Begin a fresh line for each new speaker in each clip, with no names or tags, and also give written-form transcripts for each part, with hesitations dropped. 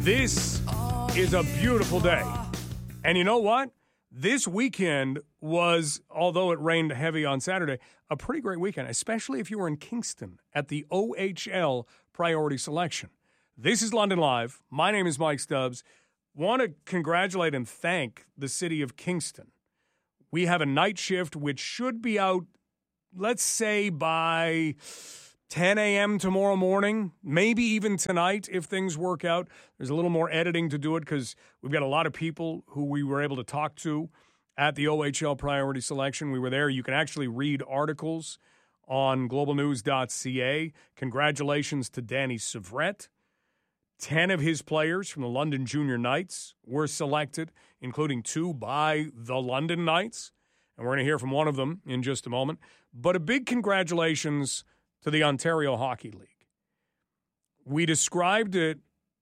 This is a beautiful day. And you know what? This weekend was, although it rained heavy on Saturday, a pretty great weekend, especially if you were in Kingston at the OHL Priority Selection. This is London Live. My name is Mike Stubbs. Want to congratulate and thank the city of Kingston. We have a night shift which should be out, let's say, by 10 a.m. tomorrow morning, maybe even tonight if things work out. There's a little more editing to do it because we've got a lot of people who we were able to talk to at the OHL Priority Selection. We were there. You can actually read articles on globalnews.ca. Congratulations to Danny Syvret. 10 of his players from the London Junior Knights were selected, including 2 by the London Knights. And we're going to hear from one of them in just a moment. But a big congratulations to the Ontario Hockey League. We described it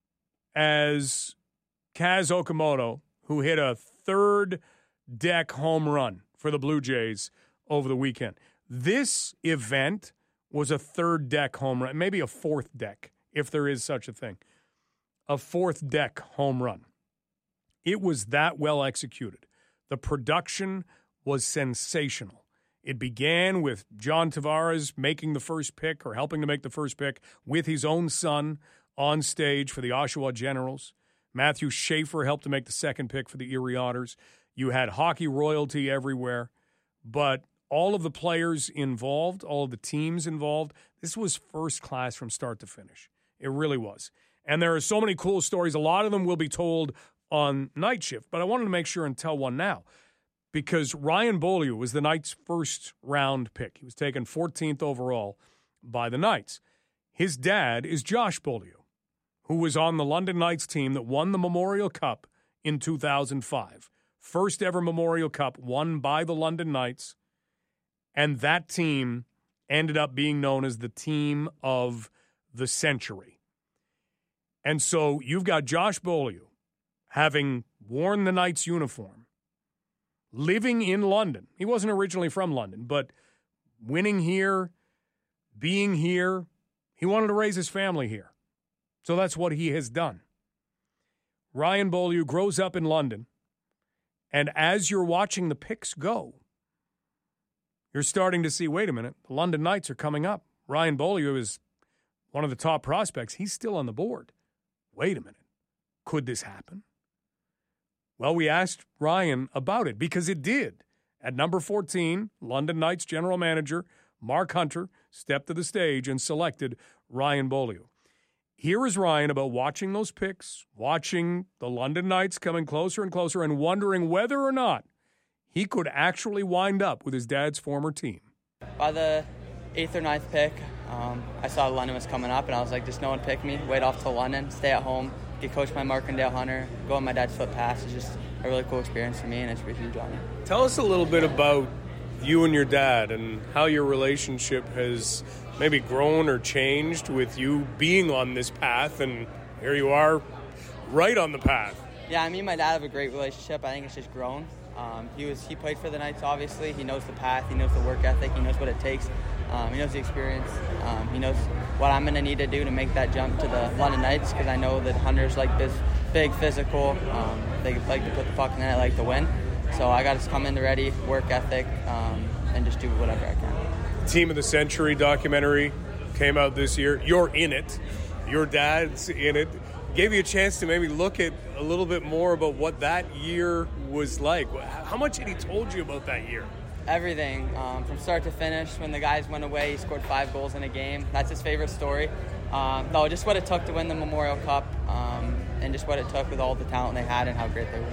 as Kaz Okamoto, who hit a third-deck home run for the Blue Jays over the weekend. This event was a third-deck home run, maybe a fourth deck, if there is such a thing. A fourth-deck home run. It was that well executed. The production was sensational. It began with John Tavares making the first pick or helping to make the first pick with his own son on stage for the Oshawa Generals. Matthew Schaefer helped to make the second pick for the Erie Otters. You had hockey royalty everywhere, but all of the players involved, all of the teams involved, this was first class from start to finish. It really was. And there are so many cool stories. A lot of them will be told on night shift, but I wanted to make sure and tell one now. Because Ryan Beaulieu was the Knights' first-round pick. He was taken 14th overall by the Knights. His dad is Josh Beaulieu, who was on the London Knights team that won the Memorial Cup in 2005. First ever Memorial Cup won by the London Knights, and that team ended up being known as the team of the century. And so you've got Josh Beaulieu having worn the Knights uniform, living in London. He wasn't originally from London, but winning here, being here, he wanted to raise his family here. So that's what he has done. Ryan Beaulieu grows up in London, and as you're watching the picks go, you're starting to see, wait a minute, the London Knights are coming up. Ryan Beaulieu is one of the top prospects. He's still on the board. Wait a minute. Could this happen? Well, we asked Ryan about it because it did. At number 14, London Knights general manager Mark Hunter stepped to the stage and selected Ryan Beaulieu. Here is Ryan about watching those picks, watching the London Knights coming closer and closer, and wondering whether or not he could actually wind up with his dad's former team.
By the 8th or 9th pick, I saw London was coming up, and I was like, just no one pick me, wait off to London, stay at home, get coached by Markendale Hunter, go on my dad's footpaths. It's just a really cool experience for me, and it's a huge honor.
Tell us a little bit about you and your dad and how your relationship has maybe grown or changed with you being on this path, and here you are right on the path.
Yeah, me and my dad have a great relationship. I think it's just grown. He played for the Knights, obviously. He knows the path. He knows the work ethic. He knows what it takes. He knows the experience. He knows what I'm going to need to do to make that jump to the London Knights, because I know that Hunter's like this big, physical. They like to put the puck in the net, like to win. So I got to come in ready, work ethic, and just do whatever I can.
Team of the Century documentary came out this year. You're in it. Your dad's in it. Gave you a chance to maybe look at a little bit more about what that year was like. How much had he told you about that year?
Everything, from start to finish. When the guys went away, he scored 5 goals in a game. That's his favorite story. No, just what it took to win the Memorial Cup, and just what it took with all the talent they had and how great they were.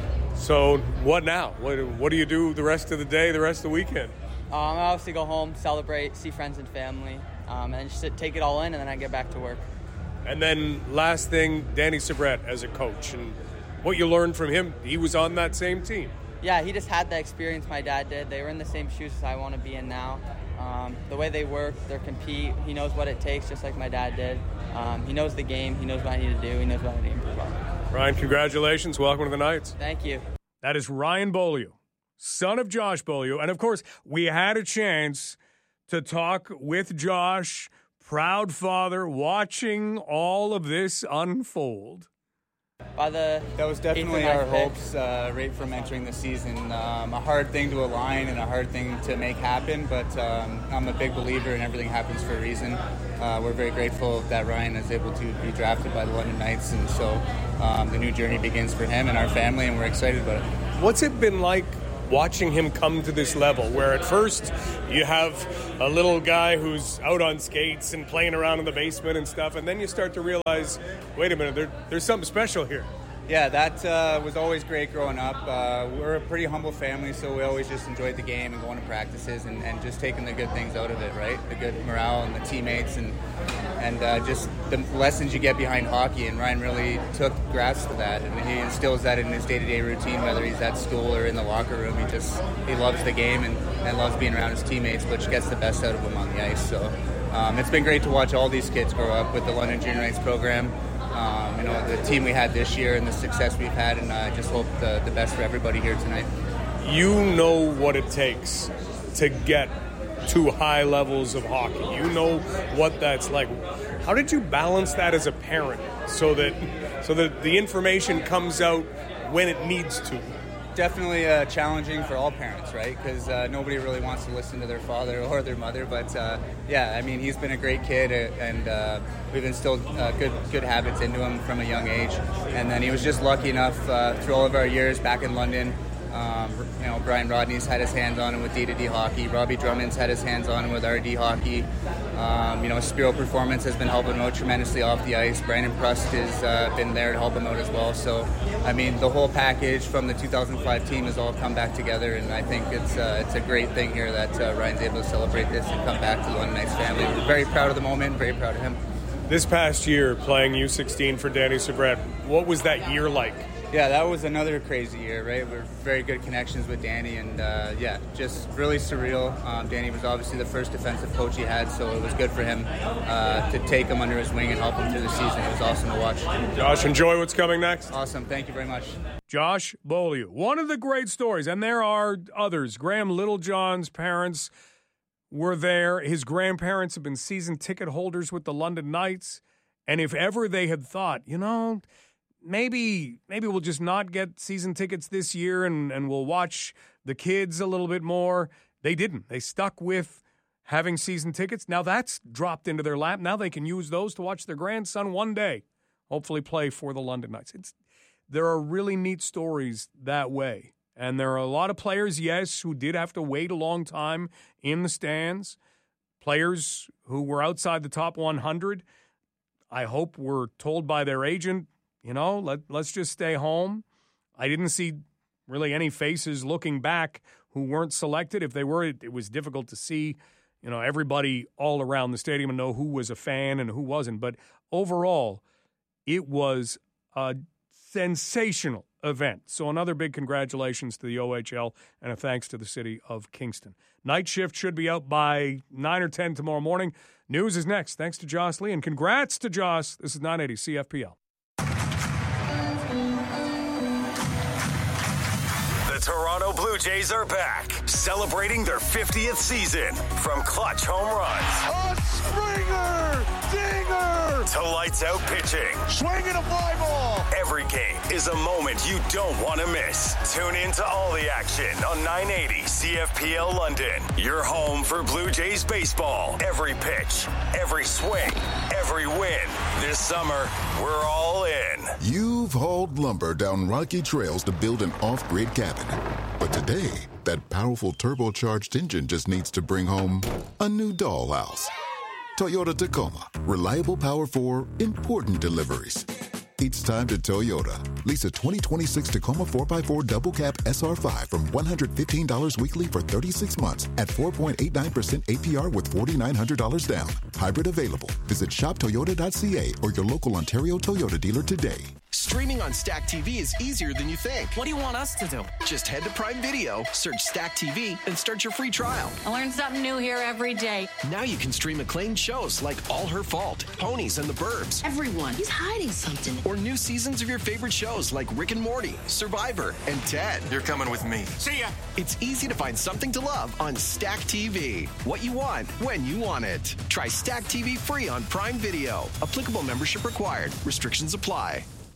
So what now? What do you do the rest of the day, the rest of the weekend?
I obviously go home, celebrate, see friends and family, and just take it all in, and then I get back to work.
And then last thing, Danny Syvret as a coach, and what you learned from him. He was on that same team.
Yeah, he just had the experience my dad did. They were in the same shoes as I want to be in now. The way they work, they compete. He knows what it takes, just like my dad did. He knows the game. He knows what I need to do. He knows what I need to improve on.
Ryan, congratulations. Welcome to the Knights.
Thank you.
That is Ryan Beaulieu, son of Josh Beaulieu. And, of course, we had a chance to talk with Josh, proud father, watching all of this unfold.
That
was definitely our hopes right from entering the season. A hard thing to align and a hard thing to make happen, but I'm a big believer in everything happens for a reason. We're very grateful that Ryan is able to be drafted by the London Knights, and so the new journey begins for him and our family, and we're excited about it.
What's it been like watching him come to this level where at first you have a little guy who's out on skates and playing around in the basement and stuff, and then you start to realize, wait a minute, there's something special here?
Yeah, that was always great growing up. We're a pretty humble family, so we always just enjoyed the game and going to practices and just taking the good things out of it, right? The good morale and the teammates and just the lessons you get behind hockey. And Ryan really took grasp of that, and he instills that in his day-to-day routine, whether he's at school or in the locker room. He loves the game and loves being around his teammates, which gets the best out of him on the ice. So it's been great to watch all these kids grow up with the London Junior Knights program. The team we had this year and the success we've had, and I just hope the best for everybody here tonight.
You know what it takes to get to high levels of hockey. You know what that's like. How did you balance that as a parent so that the information comes out when it needs to?
Definitely challenging for all parents, right? Because nobody really wants to listen to their father or their mother. But he's been a great kid, and we've instilled good habits into him from a young age. And then he was just lucky enough through all of our years back in London. Brian Rodney's had his hands on him with D2D hockey. Robbie Drummond's had his hands on him with RD hockey. Spiro Performance has been helping him out tremendously off the ice. Brandon Prust has been there to help him out as well. So, the whole package from the 2005 team has all come back together, and I think it's a great thing here that Ryan's able to celebrate this and come back to the London Knights family. We're very proud of the moment, very proud of him.
This past year, playing U16 for Danny Syvret, what was that year like?
Yeah, that was another crazy year, right? We're very good connections with Danny, and just really surreal. Danny was obviously the first defensive coach he had, so it was good for him to take him under his wing and help him through the season. It was awesome to watch.
Josh, enjoy what's coming next.
Awesome. Thank you very much.
Josh Beaulieu. One of the great stories, and there are others. Graham Littlejohn's parents were there. His grandparents have been season ticket holders with the London Knights, and if ever they had thought, maybe we'll just not get season tickets this year and we'll watch the kids a little bit more. They didn't. They stuck with having season tickets. Now that's dropped into their lap. Now they can use those to watch their grandson one day hopefully play for the London Knights. There are really neat stories that way. And there are a lot of players, yes, who did have to wait a long time in the stands. Players who were outside the top 100, I hope were told by their agent, let's just stay home. I didn't see really any faces looking back who weren't selected. If they were, it was difficult to see, everybody all around the stadium and know who was a fan and who wasn't. But overall, it was a sensational event. So another big congratulations to the OHL and a thanks to the city of Kingston. Night shift should be out by 9 or 10 tomorrow morning. News is next. Thanks to Joss Lee, and congrats to Joss. This is 980 CFPL.
The Toronto Blue Jays are back, celebrating their 50th season. From clutch home runs,
a Springer dinger,
to lights out pitching,
swinging a fly ball.
Every game is a moment you don't want to miss. Tune in to all the action on 980 CFPL London. Your home for Blue Jays baseball. Every pitch, every swing, every win. This summer, we're all in.
You've hauled lumber down rocky trails to build an off-grid cabin. But today, that powerful turbocharged engine just needs to bring home a new dollhouse. Toyota Tacoma. Reliable power for important deliveries. It's time to Toyota. Lease a 2026 Tacoma 4x4 double cab SR5 from $115 weekly for 36 months at 4.89% APR with $4,900 down. Hybrid available. Visit shoptoyota.ca or your local Ontario Toyota dealer today.
Streaming on Stack TV is easier than you think.
What do you want us to do?
Just head to Prime Video, search Stack TV, and start your free trial.
I learn something new here every day.
Now you can stream acclaimed shows like All Her Fault, Ponies, and The Burbs.
Everyone, he's hiding something.
Or new seasons of your favorite shows like Rick and Morty, Survivor, and Ted.
You're coming with me.
See ya.
It's easy to find something to love on Stack TV. What you want, when you want it. Try Stack TV free on Prime Video. Applicable membership required. Restrictions apply.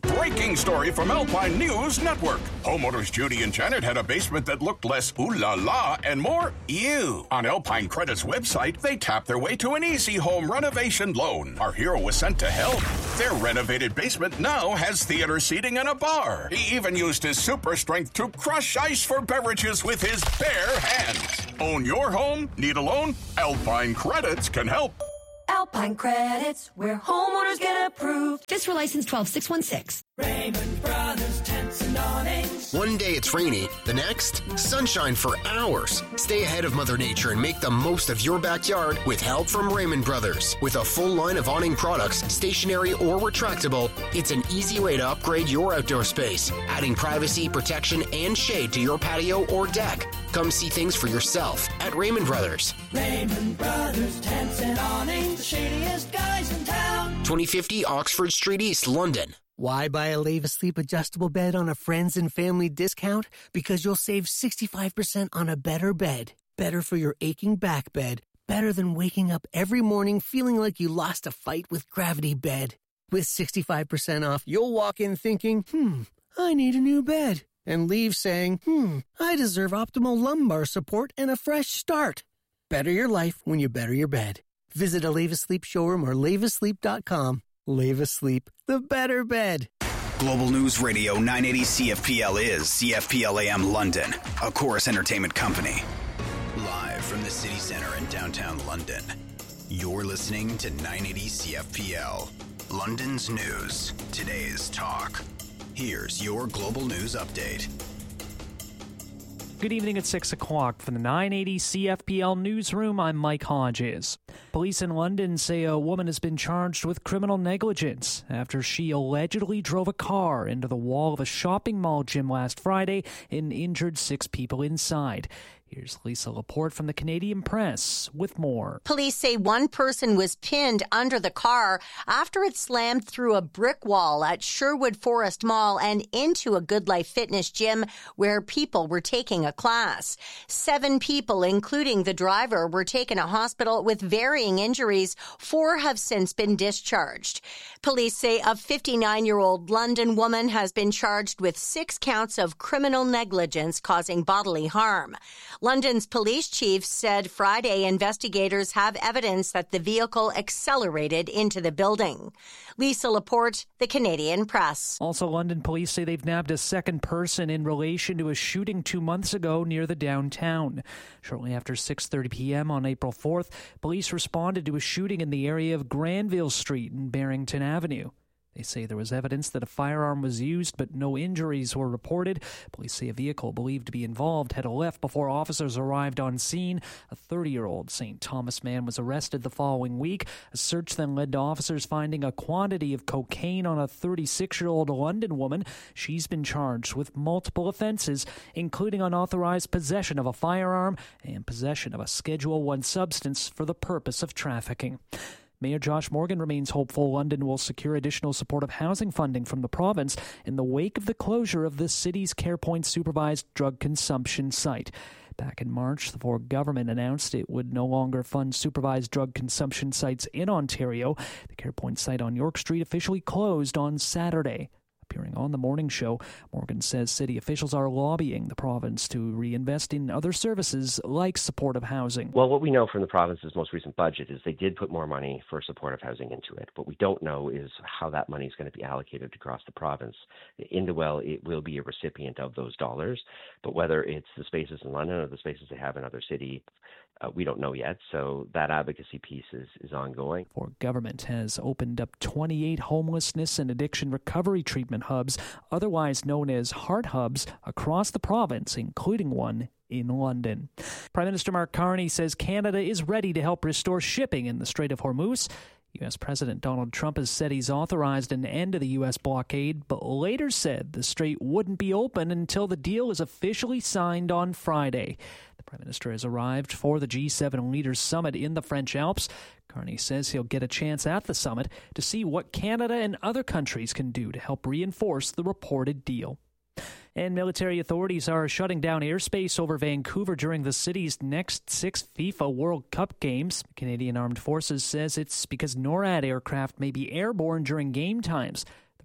Breaking story from Alpine News Network. Homeowners Judy and Janet had a basement that looked less ooh la la and more ew. On Alpine Credit's website, they tapped their way to an easy home renovation loan. Our hero was sent to help. Their renovated basement now has theater seating and a bar. He even used his super strength to crush ice for beverages with his bare hands. Own your home? Need a loan? Alpine Credits can help.
Alpine Credits, where homeowners get approved.
FSR license 12616.
Raymond Brothers Tents and Awnings.
One day it's rainy, the next, sunshine for hours. Stay ahead of Mother Nature and make the most of your backyard with help from Raymond Brothers. With a full line of awning products, stationary or retractable, it's an easy way to upgrade your outdoor space, adding privacy, protection, and shade to your patio or deck. Come see things for yourself at Raymond Brothers.
Raymond Brothers Tents and Awnings, the shadiest guys in town.
2050 Oxford Street East, London.
Why buy a Leva Sleep adjustable bed on a friends and family discount? Because you'll save 65% on a better bed. Better for your aching back bed. Better than waking up every morning feeling like you lost a fight with Gravity Bed. With 65% off, you'll walk in thinking, I need a new bed. And leave saying, I deserve optimal lumbar support and a fresh start. Better your life when you better your bed. Visit a Leva Sleep showroom or levasleep.com. Leva Sleep, the better bed.
Global News Radio 980 CFPL is CFPL AM London, a Chorus Entertainment company. Live from the city center in downtown London, you're listening to 980 CFPL. London's news, today's talk. Here's your Global News Update.
Good evening at 6 o'clock from the 980 CFPL Newsroom. I'm Mike Hodges. Police in London say a woman has been charged with criminal negligence after she allegedly drove a car into the wall of a shopping mall gym last Friday and injured 6 people inside. Here's Lisa Laporte from the Canadian Press with more.
Police say one person was pinned under the car after it slammed through a brick wall at Sherwood Forest Mall and into a Good Life Fitness gym where people were taking a class. 7 people, including the driver, were taken to hospital with varying injuries. 4 have since been discharged. Police say a 59-year-old London woman has been charged with 6 counts of criminal negligence causing bodily harm. London's police chief said Friday investigators have evidence that the vehicle accelerated into the building. Lisa Laporte, the Canadian Press.
Also, London police say they've nabbed a second person in relation to a shooting 2 months ago near the downtown. Shortly after 6:30 p.m. on April 4th, police responded to a shooting in the area of Granville Street and Barrington Avenue. They say there was evidence that a firearm was used, but no injuries were reported. Police say a vehicle believed to be involved had left before officers arrived on scene. A 30-year-old St. Thomas man was arrested the following week. A search then led to officers finding a quantity of cocaine on a 36-year-old London woman. She's been charged with multiple offenses, including unauthorized possession of a firearm and possession of a Schedule I substance for the purpose of trafficking. Mayor Josh Morgan remains hopeful London will secure additional supportive housing funding from the province in the wake of the closure of the city's CarePoint supervised drug consumption site. Back in March, the Ford government announced it would no longer fund supervised drug consumption sites in Ontario. The CarePoint site on York Street officially closed on Saturday. Appearing on the morning show, Morgan says city officials are lobbying the province to reinvest in other services like supportive housing.
Well, what we know from the province's most recent budget is they did put more money for supportive housing into it. What we don't know is how that money is going to be allocated across the province. Indewell, it will be a recipient of those dollars, but whether it's the spaces in London or the spaces they have in other cities, we don't know yet, so that advocacy piece is ongoing.
Ford government has opened up 28 homelessness and addiction recovery treatment hubs, otherwise known as Heart Hubs, across the province, including one in London. Prime Minister Mark Carney says Canada is ready to help restore shipping in the Strait of Hormuz. U.S. President Donald Trump has said he's authorized an end to the U.S. blockade, but later said the strait wouldn't be open until the deal is officially signed on Friday. The Prime Minister has arrived for the G7 Leaders Summit in the French Alps. Carney says he'll get a chance at the summit to see what Canada and other countries can do to help reinforce the reported deal. And military authorities are shutting down airspace over Vancouver during the city's next 6 FIFA World Cup games. Canadian Armed Forces says it's because NORAD aircraft may be airborne during game times. The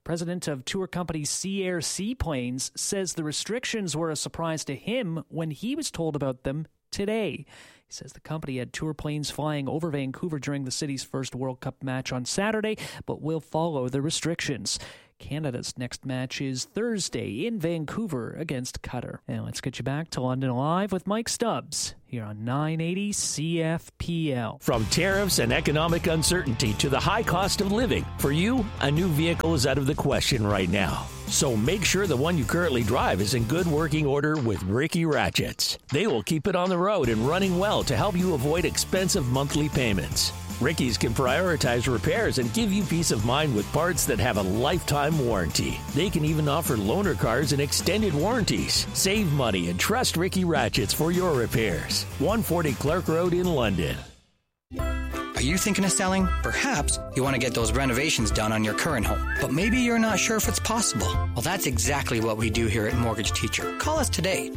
President of tour company Sea Air Seaplanes says the restrictions were a surprise to him when he was told about them today. He says the company had tour planes flying over Vancouver during the city's first World Cup match on Saturday, but will follow the restrictions. Canada's next match is Thursday in Vancouver against Qatar. And let's get you back to London Live with Mike Stubbs here on 980 CFPL.
From tariffs and economic uncertainty to the high cost of living, for you, a new vehicle is out of the question right now. So make sure the one you currently drive is in good working order with Ricky Ratchets. They will keep it on the road and running well to help you avoid expensive monthly payments. Ricky's can prioritize repairs and give you peace of mind with parts that have a lifetime warranty. They can even offer loaner cars and extended warranties. Save money and trust Ricky Ratchets for your repairs. 140 Clark Road in London.
Are you thinking of selling? Perhaps you want to get those renovations done on your current home, but maybe you're not sure if it's possible. Well, that's exactly what we do here at Mortgage Teacher. Call us today,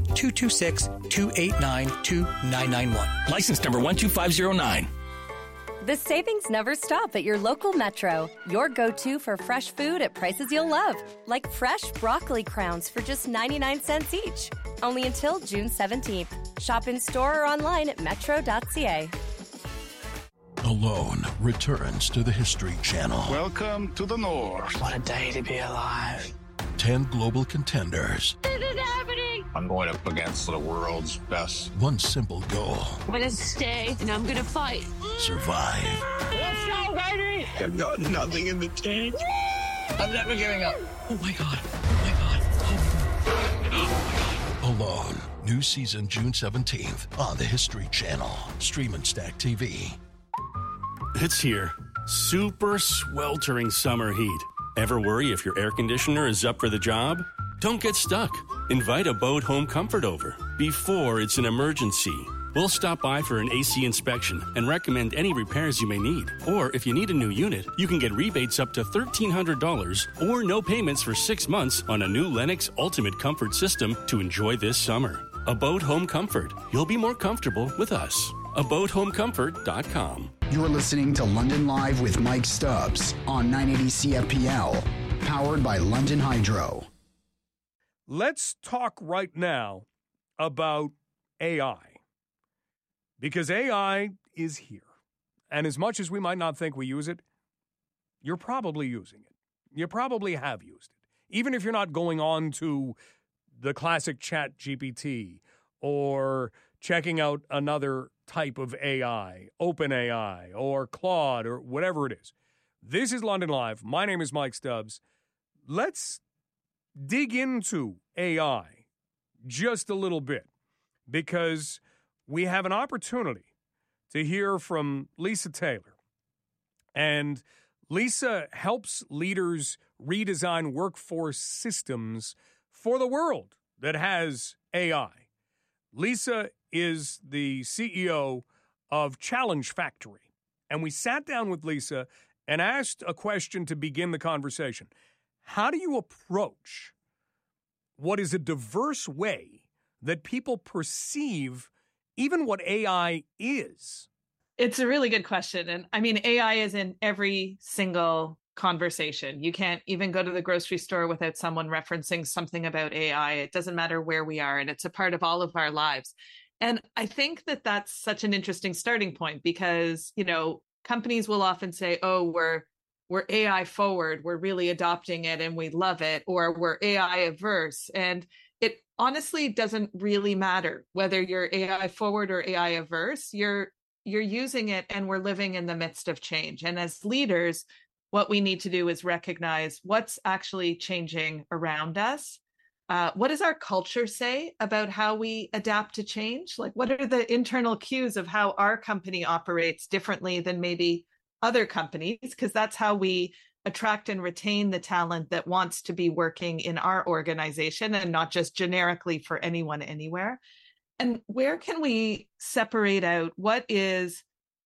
226-289-2991.
License number 12509.
The savings never stop at your local Metro. Your go-to for fresh food at prices you'll love. Like fresh broccoli crowns for just 99 cents each. Only until June 17th. Shop in store or online at metro.ca.
Alone returns to the History Channel.
Welcome to the North.
What a day to be alive.
10 global contenders.
This is happening.
I'm going up against the world's best.
One simple goal.
I'm going to stay and I'm going to fight.
Survive.
Let's go, baby.
I've got nothing in the tank.
I'm never giving up.
Oh my God. Oh my God. Oh my God. Alone. New season June 17th on the History Channel. Stream and Stack TV.
It's here. Super sweltering summer heat. Ever worry if your air conditioner is up for the job? Don't get stuck. Invite Abode Home Comfort over before it's an emergency. We'll stop by for an AC inspection and recommend any repairs you may need. Or if you need a new unit, you can get rebates up to $1,300 or no payments for 6 months on a new Lennox Ultimate Comfort system to enjoy this summer. Abode Home Comfort. You'll be more comfortable with us. AbodeHomeComfort.com.
You're listening to London Live with Mike Stubbs on 980 CFPL, powered by London Hydro.
Let's talk right now about AI, because AI is here. And as much as we might not think we use it, you're probably using it. You probably have used it. Even if you're not going on to the classic Chat GPT or checking out another type of AI, OpenAI or Claude or whatever it is. This is London Live. My name is Mike Stubbs. Let's dig into AI just a little bit, because we have an opportunity to hear from Lisa Taylor. And Lisa helps leaders redesign workforce systems for the world that has AI. Lisa is the CEO of Challenge Factory. And we sat down with Lisa and asked a question to begin the conversation. How do you approach what is a diverse way that people perceive even what AI is?
It's a really good question. And I mean, AI is in every single conversation. You can't even go to the grocery store without someone referencing something about AI. It doesn't matter where we are, and it's a part of all of our lives. And I think that that's such an interesting starting point because, you know, companies will often say, oh, we're AI forward, we're really adopting it and we love it, or we're AI averse. And it honestly doesn't really matter whether you're AI forward or AI averse. You're using it, and we're living in the midst of change. And as leaders, what we need to do is recognize what's actually changing around us. What does our culture say about how we adapt to change? Like, what are the internal cues of how our company operates differently than maybe other companies? Because that's how we attract and retain the talent that wants to be working in our organization and not just generically for anyone anywhere. And where can we separate out what is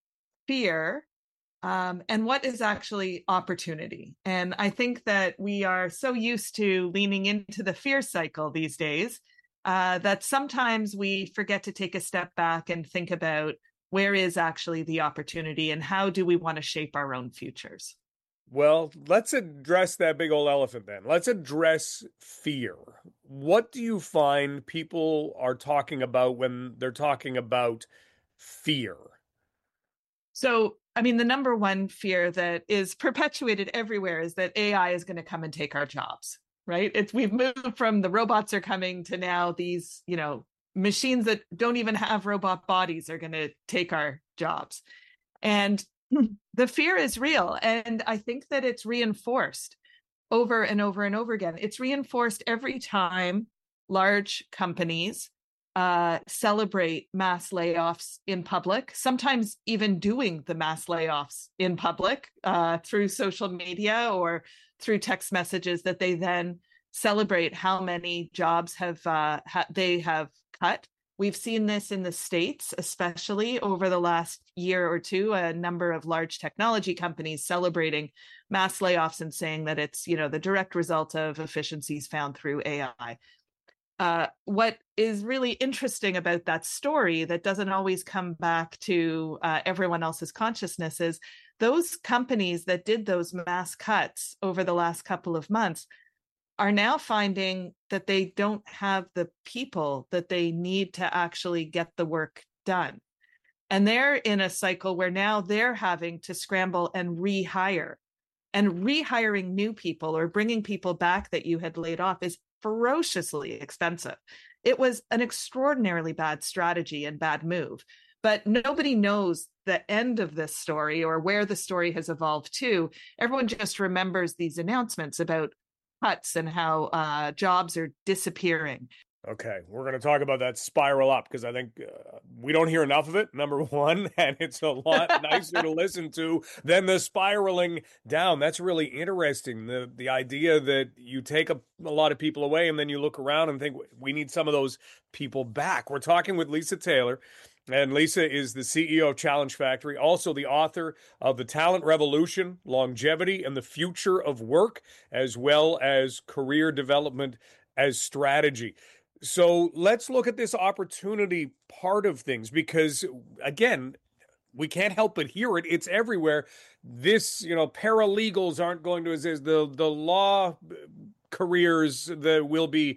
fear and what is actually opportunity? And I think that we are so used to leaning into the fear cycle these days that sometimes we forget to take a step back and think about where is actually the opportunity and how do we want to shape our own futures?
Well, let's address that big old elephant then. Let's address fear. What do you find people are talking about when they're talking about fear?
So, I mean, the number one fear that is perpetuated everywhere is that AI is going to come and take our jobs, right? We've moved from the robots are coming to now these, machines that don't even have robot bodies are going to take our jobs. And the fear is real. And I think that it's reinforced over and over and over again. It's reinforced every time large companies celebrate mass layoffs in public, sometimes even doing the mass layoffs in public through social media or through text messages that they then celebrate how many jobs they have cut. We've seen this in the States, especially over the last year or two, a number of large technology companies celebrating mass layoffs and saying that it's, the direct result of efficiencies found through AI. What is really interesting about that story that doesn't always come back to everyone else's consciousness is those companies that did those mass cuts over the last couple of months are now finding that they don't have the people that they need to actually get the work done. And they're in a cycle where now they're having to scramble and rehire. And rehiring new people or bringing people back that you had laid off is ferociously expensive. It was an extraordinarily bad strategy and bad move. But nobody knows the end of this story or where the story has evolved to. Everyone just remembers these announcements about cuts and how jobs are disappearing.
Okay, we're going to talk about that spiral up because I think we don't hear enough of it, number one, and it's a lot nicer to listen to than the spiraling down. That's really interesting, the idea that you take a lot of people away and then you look around and think we need some of those people back. We're talking with Lisa Taylor, and Lisa is the CEO of Challenge Factory, also the author of The Talent Revolution, Longevity and the Future of Work, as well as Career Development as Strategy. So let's look at this opportunity part of things because, again, we can't help but hear it. It's everywhere. This, paralegals aren't going to exist. The law careers that will be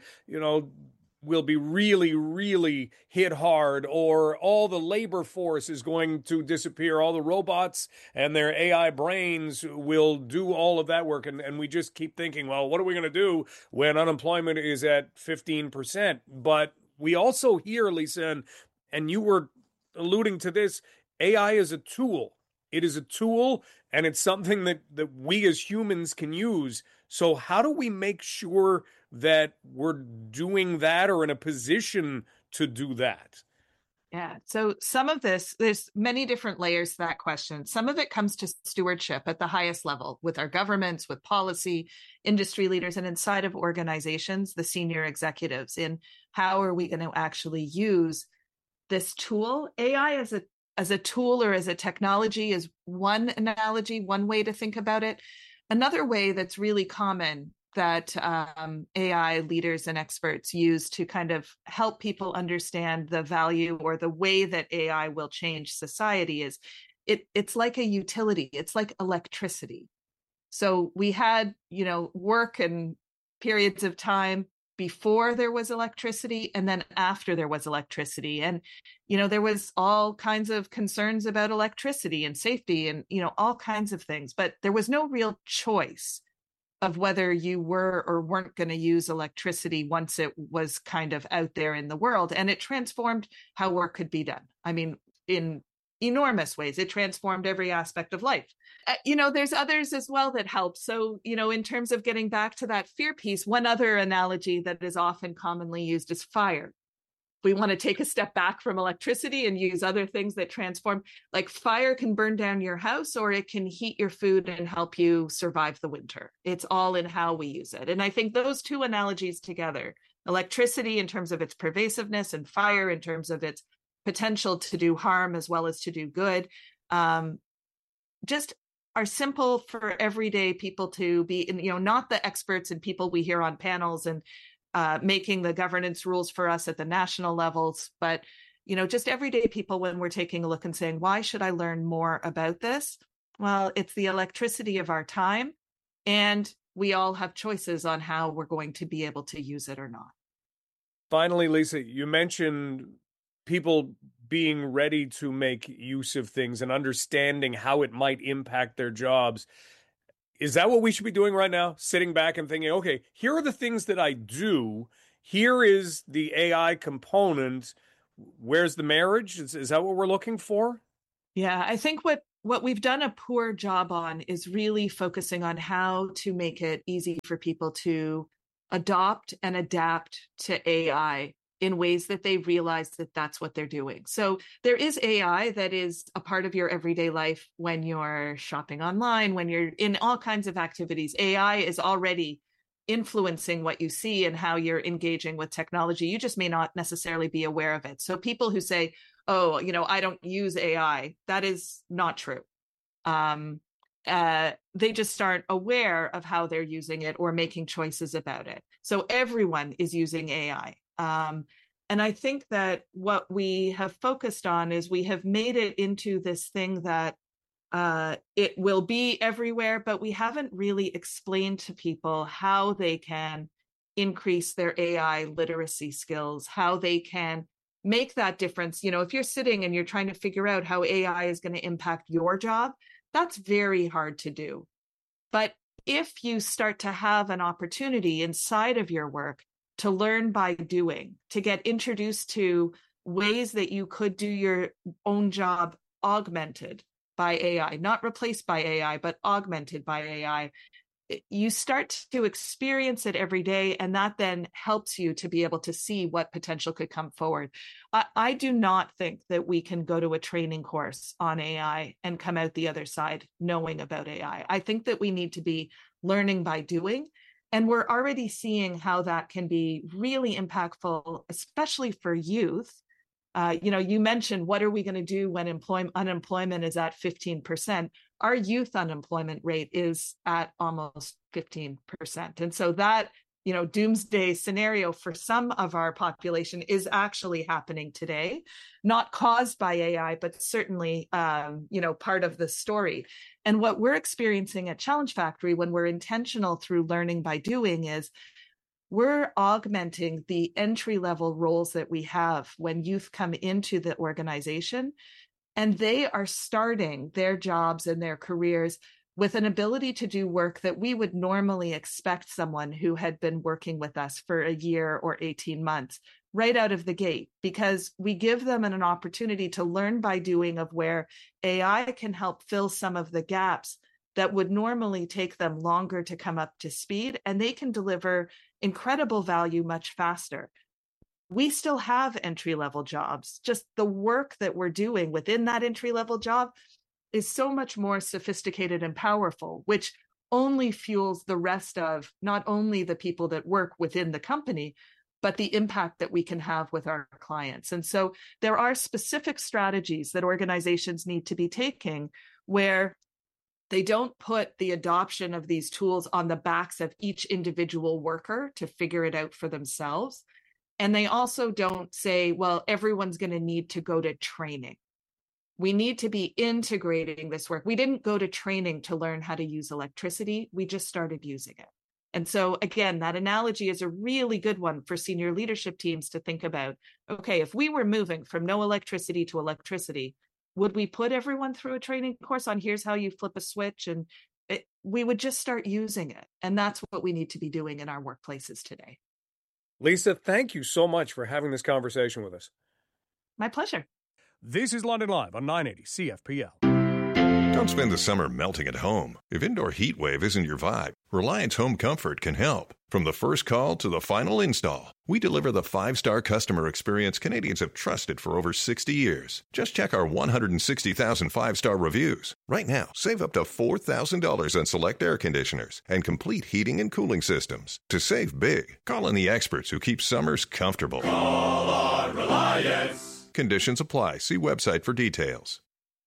really, really hit hard, or all the labor force is going to disappear. All the robots and their AI brains will do all of that work. And we just keep thinking, well, what are we going to do when unemployment is at 15%? But we also hear, Lisa, and you were alluding to this, AI is a tool. It is a tool, and it's something that we as humans can use. So how do we make sure that we're doing that or in a position to do that?
Yeah. So some of this, there's many different layers to that question. Some of it comes to stewardship at the highest level with our governments, with policy, industry leaders, and inside of organizations, the senior executives in how are we going to actually use this tool? AI as a tool or as a technology is one analogy, one way to think about it. Another way that's really common that AI leaders and experts use to kind of help people understand the value or the way that AI will change society is it's like a utility. It's like electricity. So we had, work and periods of time before there was electricity and then after there was electricity. And, there was all kinds of concerns about electricity and safety and, all kinds of things, but there was no real choice of whether you were or weren't going to use electricity once it was kind of out there in the world. And it transformed how work could be done. I mean, in enormous ways, it transformed every aspect of life. There's others as well that help. So, in terms of getting back to that fear piece, one other analogy that is often commonly used is fire. We want to take a step back from electricity and use other things that transform, like fire can burn down your house or it can heat your food and help you survive the winter. It's all in how we use it. And I think those two analogies together, electricity in terms of its pervasiveness and fire in terms of its potential to do harm as well as to do good, just are simple for everyday people to be, not the experts and people we hear on panels and making the governance rules for us at the national levels, but, just everyday people when we're taking a look and saying, why should I learn more about this? Well, it's the electricity of our time, and we all have choices on how we're going to be able to use it or not.
Finally, Lisa, you mentioned people being ready to make use of things and understanding how it might impact their jobs. Is that what we should be doing right now? Sitting back and thinking, okay, here are the things that I do. Here is the AI component. Where's the marriage? Is that what we're looking for?
Yeah, I think what we've done a poor job on is really focusing on how to make it easy for people to adopt and adapt to AI in ways that they realize that that's what they're doing. So there is AI that is a part of your everyday life when you're shopping online, when you're in all kinds of activities. AI is already influencing what you see and how you're engaging with technology. You just may not necessarily be aware of it. So people who say, oh, I don't use AI, that is not true. They just aren't aware of how they're using it or making choices about it. So everyone is using AI. And I think that what we have focused on is we have made it into this thing that it will be everywhere, but we haven't really explained to people how they can increase their AI literacy skills, how they can make that difference. If you're sitting and you're trying to figure out how AI is going to impact your job, that's very hard to do. But if you start to have an opportunity inside of your work to learn by doing, to get introduced to ways that you could do your own job augmented by AI, not replaced by AI, but augmented by AI, you start to experience it every day, and that then helps you to be able to see what potential could come forward. I do not think that we can go to a training course on AI and come out the other side knowing about AI. I think that we need to be learning by doing. And we're already seeing how that can be really impactful, especially for youth. You mentioned, what are we going to do when unemployment is at 15%? Our youth unemployment rate is at almost 15%. And so that, doomsday scenario for some of our population is actually happening today, not caused by AI, but certainly, part of the story. And what we're experiencing at Challenge Factory when we're intentional through learning by doing is we're augmenting the entry-level roles that we have when youth come into the organization, and they are starting their jobs and their careers with an ability to do work that we would normally expect someone who had been working with us for a year or 18 months right out of the gate, because we give them an opportunity to learn by doing of where AI can help fill some of the gaps that would normally take them longer to come up to speed, and they can deliver incredible value much faster. We still have entry-level jobs. Just the work that we're doing within that entry-level job is so much more sophisticated and powerful, which only fuels the rest of not only the people that work within the company, but the impact that we can have with our clients. And so there are specific strategies that organizations need to be taking where they don't put the adoption of these tools on the backs of each individual worker to figure it out for themselves. And they also don't say, well, everyone's going to need to go to training. We need to be integrating this work. We didn't go to training to learn how to use electricity. We just started using it. And so, again, that analogy is a really good one for senior leadership teams to think about. Okay, if we were moving from no electricity to electricity, would we put everyone through a training course on here's how you flip a switch? And we would just start using it. And that's what we need to be doing in our workplaces today.
Lisa, thank you so much for having this conversation with us.
My pleasure.
This is London Live on 980 CFPL.
Don't spend the summer melting at home. If indoor heat wave isn't your vibe, Reliance Home Comfort can help. From the first call to the final install, we deliver the 5-star customer experience Canadians have trusted for over 60 years. Just check our 160,000 5-star reviews. Right now, save up to $4,000 on select air conditioners and complete heating and cooling systems. To save big, call in the experts who keep summers comfortable.
Call on Reliance.
Conditions apply. See website for details.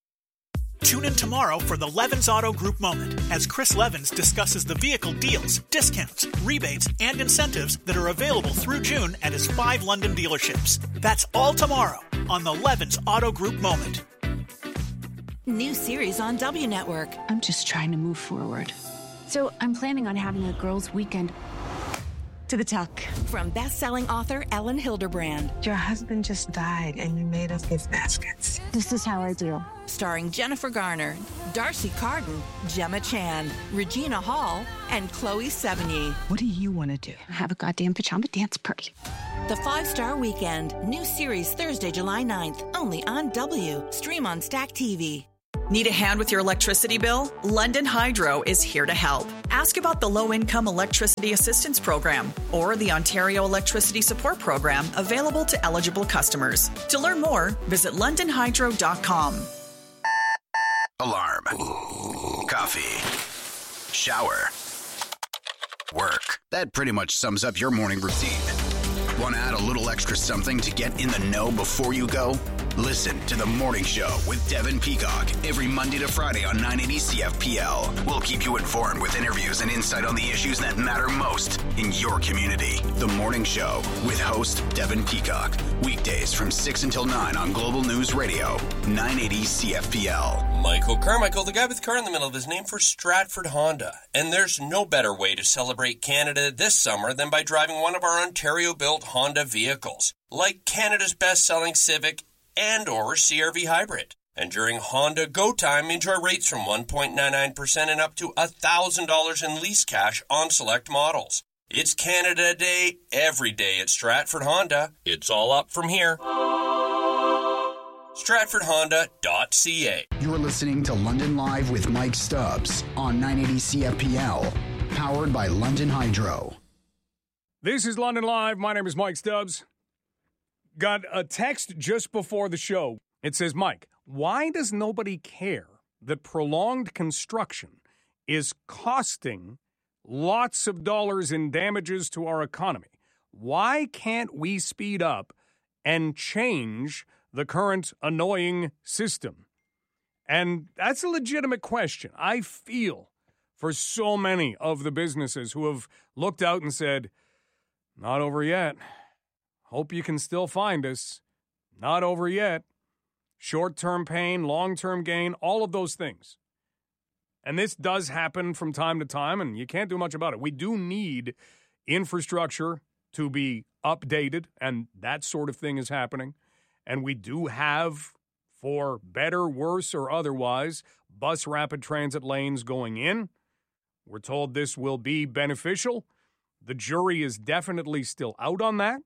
Tune in tomorrow for the Levins Auto Group Moment as Chris Levins discusses the vehicle deals, discounts, rebates, and incentives that are available through June at his 5 London dealerships. That's all tomorrow on the Levins Auto Group Moment.
New series on W Network.
I'm just trying to move forward. So I'm planning on having a girls' weekend to the tuck.
From best-selling author Ellen Hilderbrand.
Your husband just died and you made us gift baskets. This is how I do.
Starring Jennifer Garner, Darcy Carden, Gemma Chan, Regina Hall, and Chloe Sevigny.
What do you want to do? Have a goddamn pajama dance party.
The 5-Star Weekend. New series Thursday, July 9th. Only on W. Stream on Stack TV.
Need a hand with your electricity bill? London Hydro is here to help. Ask about the Low-Income Electricity Assistance Program or the Ontario Electricity Support Program available to eligible customers. To learn more, visit londonhydro.com.
Alarm. Coffee. Shower. Work. That pretty much sums up your morning routine. Want to add a little extra something to get in the know before you go? Listen to The Morning Show with Devin Peacock every Monday to Friday on 980 CFPL. We'll keep you informed with interviews and insight on the issues that matter most in your community. The Morning Show with host Devin Peacock. Weekdays from 6 until 9 on Global News Radio, 980 CFPL.
Michael Carmichael, the guy with the car in the middle of his name, for Stratford Honda. And there's no better way to celebrate Canada this summer than by driving one of our Ontario-built Honda vehicles, like Canada's best-selling Civic and or CR-V Hybrid. And during Honda Go Time, enjoy rates from 1.99% and up to $1,000 in lease cash on select models. It's Canada Day every day at Stratford Honda. It's all up from here. StratfordHonda.ca.
You're listening to London Live with Mike Stubbs on 980 CFPL, powered by London Hydro.
This is London Live. My name is Mike Stubbs. Got a text just before the show. It says, Mike, why does nobody care that prolonged construction is costing lots of dollars in damages to our economy? Why can't we speed up and change the current annoying system? And that's a legitimate question. I feel for so many of the businesses who have looked out and said, not over yet. Hope you can still find us. Not over yet. Short-term pain, long-term gain, all of those things. And this does happen from time to time, and you can't do much about it. We do need infrastructure to be updated, and that sort of thing is happening. And we do have, for better, worse, or otherwise, bus rapid transit lanes going in. We're told this will be beneficial. The jury is definitely still out on that.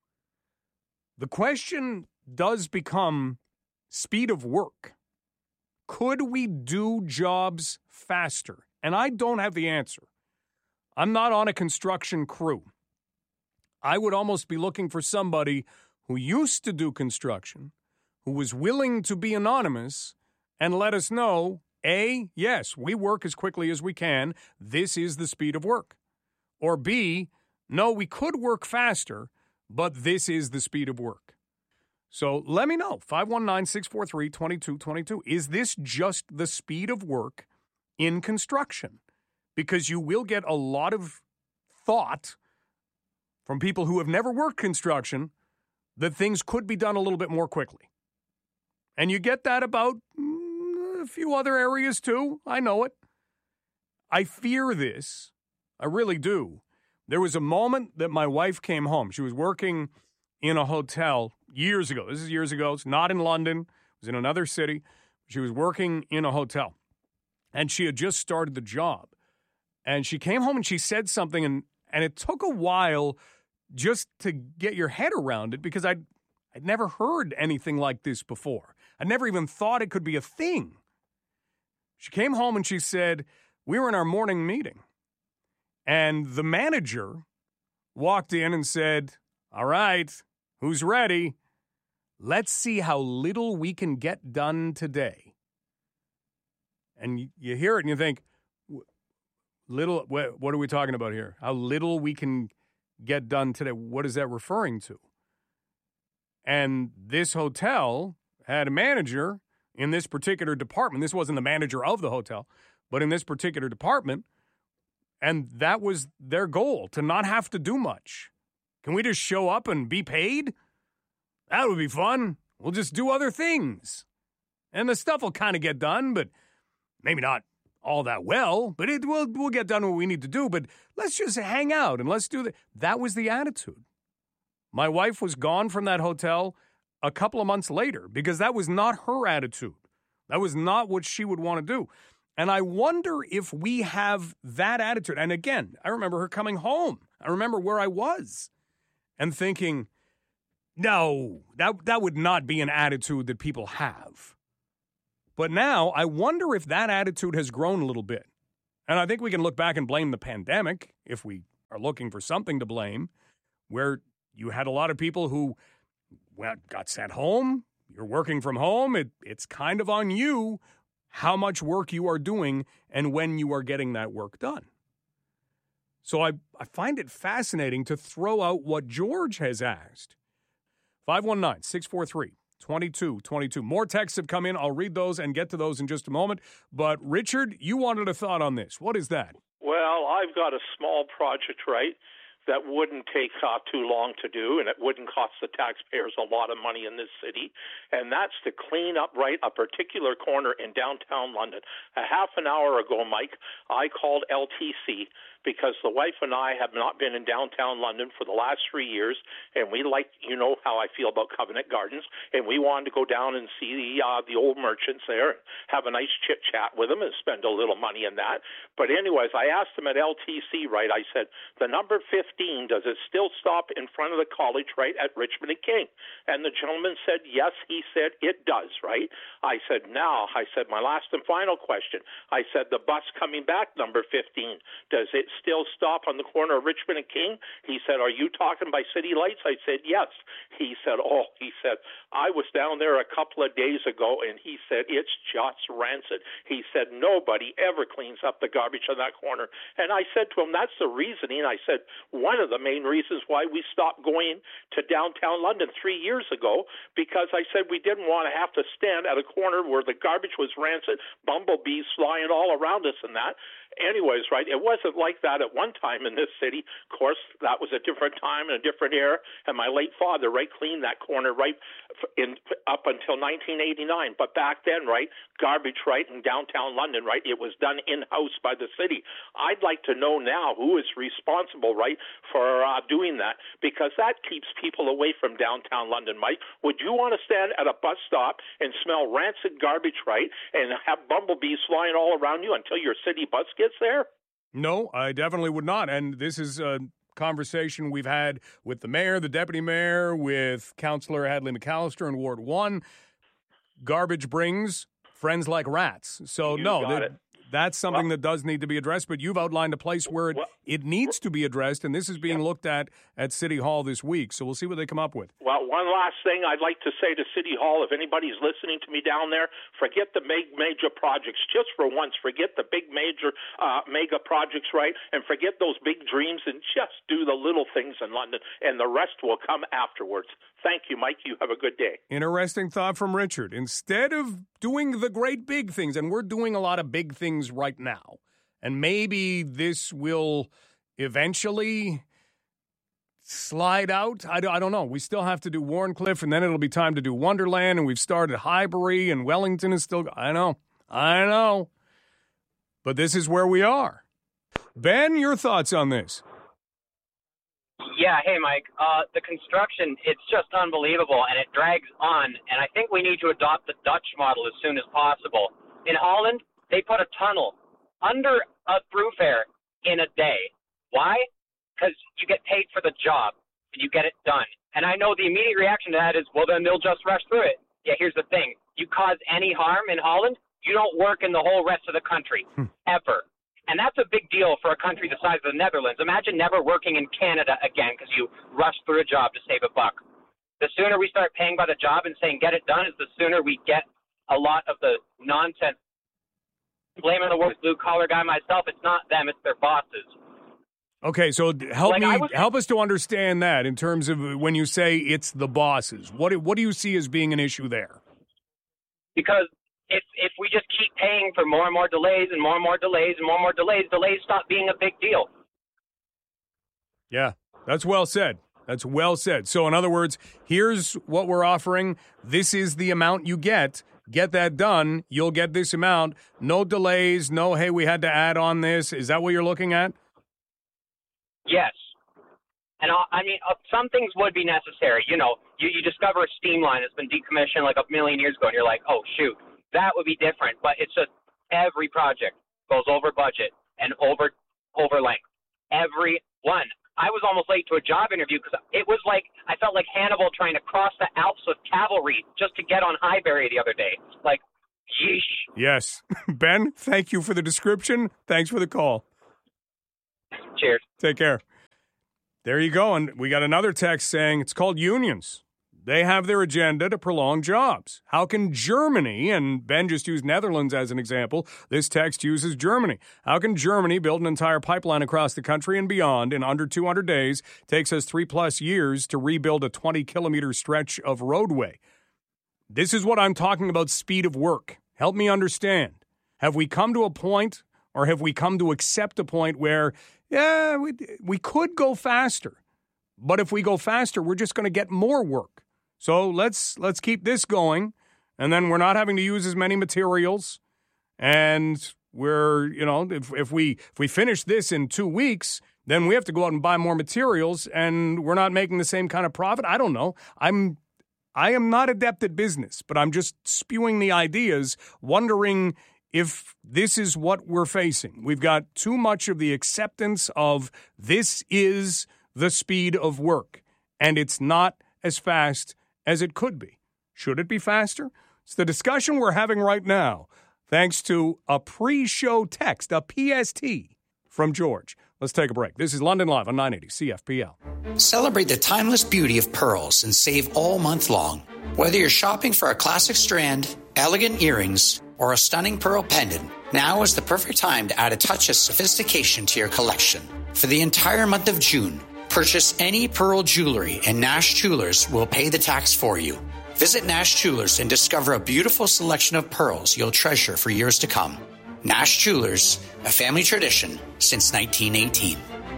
The question does become speed of work. Could we do jobs faster? And I don't have the answer. I'm not on a construction crew. I would almost be looking for somebody who used to do construction, who was willing to be anonymous and let us know, A, yes, we work as quickly as we can. This is the speed of work. Or B, no, we could work faster, but this is the speed of work. So let me know, 519-643-2222. Is this just the speed of work in construction? Because you will get a lot of thought from people who have never worked construction that things could be done a little bit more quickly. And you get that about a few other areas too. I know it. I fear this. I really do. There was a moment that my wife came home. She was working in a hotel years ago. This is years ago. It's not in London. It was in another city. She was working in a hotel. And she had just started the job. And she came home and she said something, and it took a while just to get your head around it because I'd never heard anything like this before. I never even thought it could be a thing. She came home and she said, we were in our morning meeting, and the manager walked in and said, all right, who's ready? Let's see how little we can get done today. And you hear it and you think, little, what are we talking about here? How little we can get done today. What is that referring to? And this hotel had a manager in this particular department. This wasn't the manager of the hotel, but in this particular department. And that was their goal, to not have to do much. Can we just show up and be paid? That would be fun. We'll just do other things. And the stuff will kind of get done, but maybe not all that well, but we'll get done what we need to do. But let's just hang out and let's do that. That was the attitude. My wife was gone from that hotel a couple of months later because that was not her attitude. That was not what she would want to do. And I wonder if we have that attitude. And again, I remember her coming home. I remember where I was and thinking, no, that would not be an attitude that people have. But now I wonder if that attitude has grown a little bit. And I think we can look back and blame the pandemic, if we are looking for something to blame, where you had a lot of people who got sent home. You're working from home. It's kind of on you how much work you are doing and when you are getting that work done. So I find it fascinating to throw out what George has asked. 519-643-2222. More texts have come in. I'll read those and get to those in just a moment. But, Richard, you wanted a thought on this. What is that?
Well, I've got a small project, right, that wouldn't take too long to do, and it wouldn't cost the taxpayers a lot of money in this city, and that's to clean up, right, a particular corner in downtown London. A half an hour ago, Mike, I called LTC because the wife and I have not been in downtown London for the last 3 years, and we you know how I feel about Covenant Gardens, and we wanted to go down and see the old merchants there, and have a nice chit-chat with them and spend a little money in that. But anyways, I asked them at LTC, right, I said, the number 15, does it still stop in front of the college, right, at Richmond and King? And the gentleman said, yes, he said, it does, right? I said, my last and final question, I said, the bus coming back, number 15, does it still stop on the corner of Richmond and King? He said, are you talking by City Lights? I said, yes. He said, I was down there a couple of days ago, and he said, it's just rancid. He said, nobody ever cleans up the garbage on that corner. And I said to him, that's the reasoning. I said, one of the main reasons why we stopped going to downtown London 3 years ago, because I said we didn't want to have to stand at a corner where the garbage was rancid, bumblebees flying all around us and that. Anyways, right, it wasn't like that at one time in this city. Of course, that was a different time and a different era, and my late father, right, cleaned that corner right up until 1989. But back then, right, garbage, right, in downtown London, right, it was done in-house by the city. I'd like to know now who is responsible, right, for doing that, because that keeps people away from downtown London, Mike. Would you want to stand at a bus stop and smell rancid garbage, right, and have bumblebees flying all around you until your city bus gets there?
No, I definitely would not. And this is a conversation we've had with the mayor, the deputy mayor, with Councillor Hadley McAllister in Ward 1. Garbage brings friends like rats. So, that's something that does need to be addressed, but you've outlined a place where it needs to be addressed, and this is being looked at City Hall this week. So we'll see what they come up with.
Well, one last thing I'd like to say to City Hall, if anybody's listening to me down there, forget the major projects. Just for once, forget the big major mega projects, right? And forget those big dreams and just do the little things in London, and the rest will come afterwards. Thank you, Mike. You have a good day.
Interesting thought from Richard. Instead of doing the great big things, and we're doing a lot of big things right now, and maybe this will eventually slide out. I don't know. We still have to do Warncliffe, and then it'll be time to do Wonderland, and we've started Highbury, and Wellington is still... I know. But this is where we are. Ben, your thoughts on this?
Yeah, hey, Mike. The construction, it's just unbelievable, and it drags on. And I think we need to adopt the Dutch model as soon as possible. In Holland, they put a tunnel under a thoroughfare in a day. Why? Because you get paid for the job, and you get it done. And I know the immediate reaction to that is, well, then they'll just rush through it. Yeah, here's the thing. You cause any harm in Holland, you don't work in the whole rest of the country, ever. And that's a big deal for a country the size of the Netherlands. Imagine never working in Canada again because you rushed through a job to save a buck. The sooner we start paying by the job and saying get it done is the sooner we get a lot of the nonsense. Blaming the worst blue-collar guy myself, it's not them, it's their bosses.
Okay, so help us to understand that in terms of when you say it's the bosses. What do you see as being an issue there?
Because if we just keep paying for more and more delays and more and more delays and more and more delays, delays stop being a big deal.
Yeah, that's well said. That's well said. So in other words, here's what we're offering. This is the amount you get. Get that done. You'll get this amount. No delays. No, hey, we had to add on this. Is that what you're looking at?
Yes. And I mean, some things would be necessary. You know, you discover a steam line that's been decommissioned like a million years ago, and you're like, oh, shoot, that would be different. But it's just every project goes over budget and over length. Every one. I was almost late to a job interview because it was like I felt like Hannibal trying to cross the Alps with cavalry just to get on Highbury the other day. Like, yeesh.
Yes. Ben, thank you for the description. Thanks for the call.
Cheers.
Take care. There you go. And we got another text saying it's called unions. They have their agenda to prolong jobs. How can Germany, and Ben just used Netherlands as an example, this text uses Germany. How can Germany build an entire pipeline across the country and beyond in under 200 days? Takes us 3+ years to rebuild a 20-kilometer stretch of roadway. This is what I'm talking about, speed of work. Help me understand. Have we come to a point, or have we come to accept a point where, yeah, we could go faster, but if we go faster, we're just going to get more work. So let's keep this going, and then we're not having to use as many materials, and we're, you know, if we finish this in 2 weeks, then we have to go out and buy more materials, and we're not making the same kind of profit. I don't know. I am not adept at business, but I'm just spewing the ideas, wondering if this is what we're facing. We've got too much of the acceptance of this is the speed of work, and it's not as fast as it could be. Should it be faster? It's the discussion we're having right now, thanks to a pre-show text, a PST from George. Let's take a break. This is London Live on 980 CFPL.
Celebrate the timeless beauty of pearls and save all month long. Whether you're shopping for a classic strand, elegant earrings, or a stunning pearl pendant, now is the perfect time to add a touch of sophistication to your collection. For the entire month of June, purchase any pearl jewelry and Nash Jewelers will pay the tax for you. Visit Nash Jewelers and discover a beautiful selection of pearls you'll treasure for years to come. Nash Jewelers, a family tradition since 1918.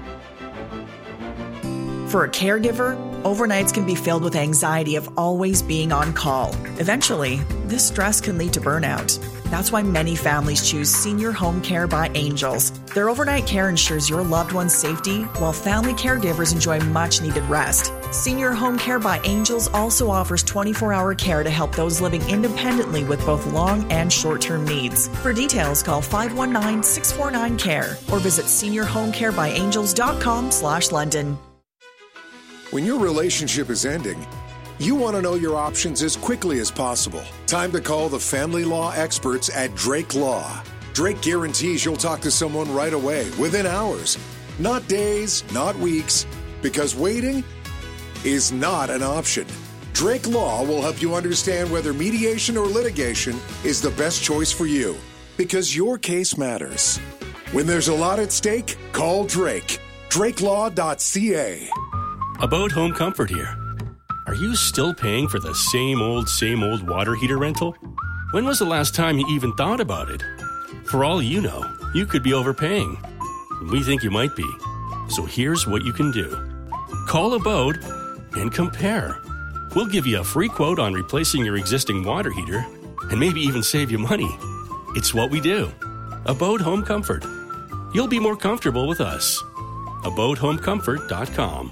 For a caregiver, overnights can be filled with anxiety of always being on call. Eventually, this stress can lead to burnout. That's why many families choose Senior Home Care by Angels. Their overnight care ensures your loved one's safety, while family caregivers enjoy much-needed rest. Senior Home Care by Angels also offers 24-hour care to help those living independently with both long and short-term needs. For details, call 519-649-CARE or visit seniorhomecarebyangels.com/London.
When your relationship is ending, you want to know your options as quickly as possible. Time to call the family law experts at Drake Law. Drake guarantees you'll talk to someone right away, within hours. Not days, not weeks, because waiting is not an option. Drake Law will help you understand whether mediation or litigation is the best choice for you, because your case matters. When there's a lot at stake, call Drake. DrakeLaw.ca.
About Home Comfort here. Are you still paying for the same old water heater rental? When was the last time you even thought about it? For all you know, you could be overpaying. We think you might be. So here's what you can do. Call Abode and compare. We'll give you a free quote on replacing your existing water heater and maybe even save you money. It's what we do. Abode Home Comfort. You'll be more comfortable with us. AbodeHomeComfort.com.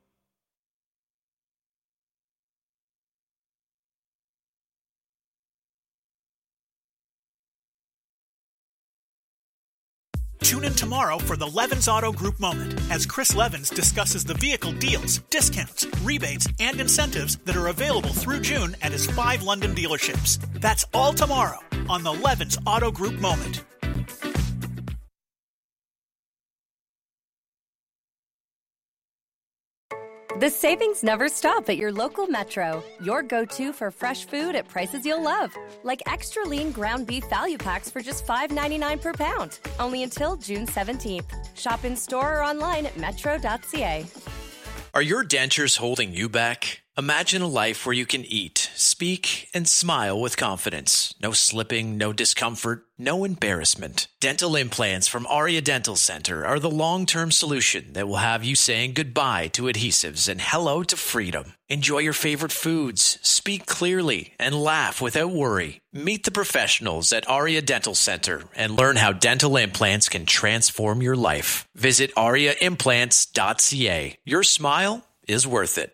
Tune in tomorrow for the Levins Auto Group Moment as Chris Levins discusses the vehicle deals, discounts, rebates, and incentives that are available through June at his 5 London dealerships. That's all tomorrow on the Levins Auto Group Moment.
The savings never stop at your local Metro. Your go-to for fresh food at prices you'll love. Like extra lean ground beef value packs for just $5.99 per pound. Only until June 17th. Shop in store or online at metro.ca.
Are your dentures holding you back? Imagine a life where you can eat, speak, and smile with confidence. No slipping, no discomfort, no embarrassment. Dental implants from Aria Dental Center are the long-term solution that will have you saying goodbye to adhesives and hello to freedom. Enjoy your favorite foods, speak clearly, and laugh without worry. Meet the professionals at Aria Dental Center and learn how dental implants can transform your life. Visit ariaimplants.ca. Your smile is worth it.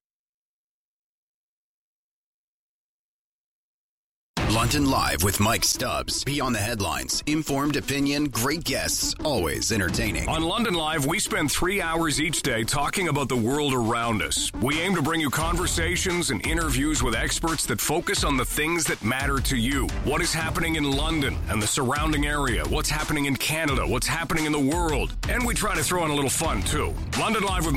London Live with Mike Stubbs. Beyond the headlines, informed opinion, great guests, always entertaining.
On London Live, we spend 3 hours each day talking about the world around us. We aim to bring you conversations and interviews with experts that focus on the things that matter to you. What is happening in London and the surrounding area? What's happening in Canada? What's happening in the world? And we try to throw in a little fun, too. London Live with